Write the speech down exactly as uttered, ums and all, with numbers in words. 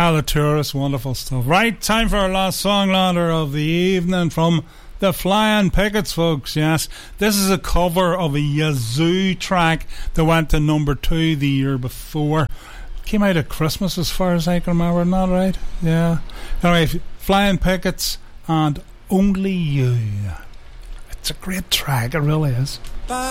Ah, The Tourist, wonderful stuff. Right, time for our last song, Lauder, of the evening from the Flying Pickets, folks. Yes, this is a cover of a Yazoo track that went to number two the year before. Came out at Christmas, as far as I can remember. Not right? Yeah. Anyway, Flying Pickets and Only You. It's a great track, it really is.